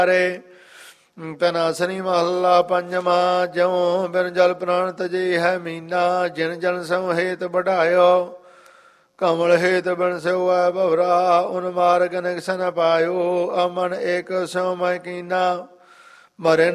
ਤਨਾਸਨੀ ਮਹੱਲਾ ਪੰਜਵਾਂ। ਜਿਉ ਬਿਨ ਜਲ ਪ੍ਰਾਣ ਤਜੇ ਹੈ ਮੀਨਾ, ਜਿਨ ਜਨ ਸਉ ਹੇਤ ਵਢਾਇਓ। ਕਮਲ ਹੇਤ ਬਿਨ ਸਿਉ ਹੈ ਭਵਰਾ, ਉਨ ਮਾਰਗ ਨਿਕਸ ਨ ਪਾਇਓ। ਅਮਨ ਏਕ ਸਿਉ ਮੈਂ ਕੀਨਾ, ਮਰੇ